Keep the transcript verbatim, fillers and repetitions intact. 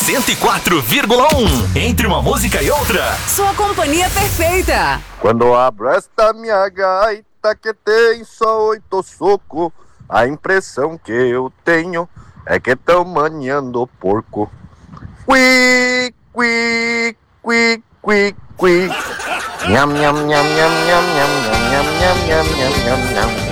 cento e quatro vírgula um. Entre uma música e outra, sua companhia perfeita. Quando abro esta minha gaita que tem só oito socos, a impressão que eu tenho é que tão maniando porco. Qui, qui, qui, qui, qui. Nham, nham, nham, nham, nham, nham, nham, nham, nham, nham, nham, nham.